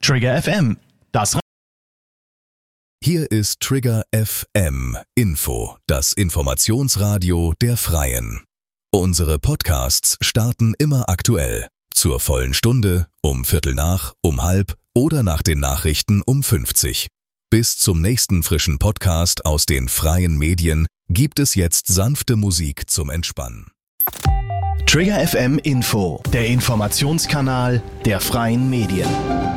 Trigger FM, das Hier ist Trigger FM Info, das Informationsradio der Freien. Unsere Podcasts starten immer aktuell. Zur vollen Stunde, um Viertel nach, um halb oder nach den Nachrichten um 50. Bis zum nächsten frischen Podcast aus den freien Medien gibt es jetzt sanfte Musik zum Entspannen. Trigger FM Info, der Informationskanal der freien Medien.